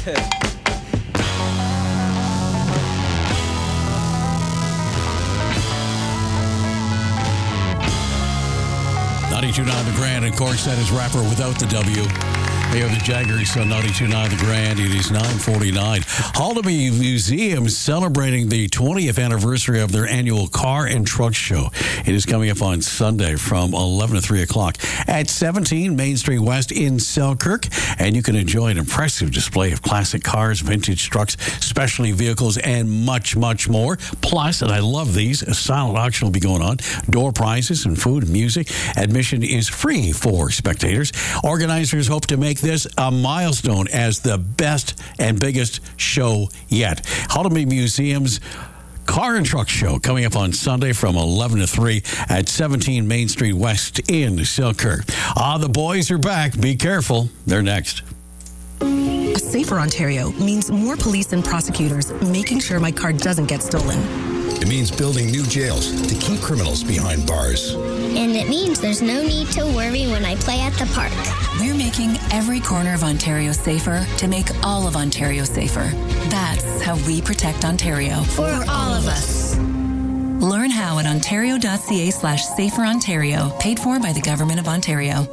$92.9 The Grand, and Cork said his rapper without the W. They are the Jaggers on $92.9 The Grand. It is 9:49. Haldimand Museum celebrating the 20th anniversary of their annual Car and Truck Show. It is coming up on Sunday from 11 to 3 o'clock at 17 Main Street West in Selkirk. And you can enjoy an impressive display of classic cars, vintage trucks, specialty vehicles, and much, much more. Plus, and I love these, a silent auction will be going on. Door prizes and food and music. Admission is free for spectators. Organizers hope to make this a milestone as the best and biggest show yet. Haldimand Museum's Car and Truck Show coming up on Sunday from 11 to 3 at 17 Main Street West in Selkirk. The boys are back. Be careful. They're next. A safer Ontario means more police and prosecutors making sure my car doesn't get stolen. It means building new jails to keep criminals behind bars. And it means there's no need to worry when I play at the park. We're making every corner of Ontario safer to make all of Ontario safer. That's how we protect Ontario. For all of us. Learn how at ontario.ca/saferontario. Paid for by the Government of Ontario.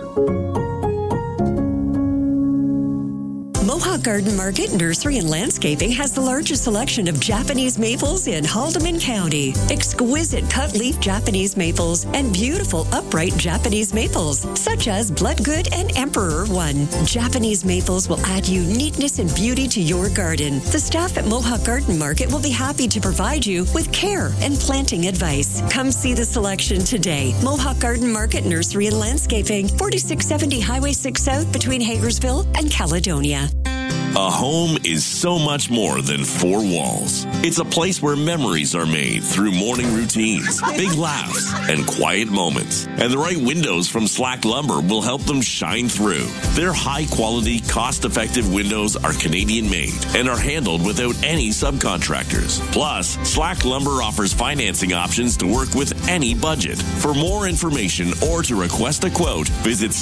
Mohawk Garden Market, Nursery and Landscaping has the largest selection of Japanese maples in Haldimand County. Exquisite cut-leaf Japanese maples and beautiful upright Japanese maples, such as Bloodgood and Emperor One. Japanese maples will add uniqueness and beauty to your garden. The staff at Mohawk Garden Market will be happy to provide you with care and planting advice. Come see the selection today. Mohawk Garden Market, Nursery and Landscaping, 4670 Highway 6 South between Hagersville and Caledonia. A home is so much more than four walls. It's a place where memories are made through morning routines, big laughs, and quiet moments. And the right windows from Slack Lumber will help them shine through. Their high-quality, cost-effective windows are Canadian-made and are handled without any subcontractors. Plus, Slack Lumber offers financing options to work with any budget. For more information or to request a quote, visit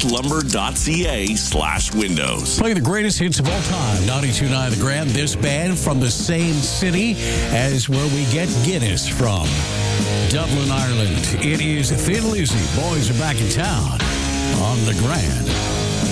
slacklumber.ca/windows. Playing the greatest hits of all time, 92.9 The Grand. This band from the same city as where we get Guinness from, Dublin, Ireland. It is Thin Lizzy. Boys are back in town on The Grand.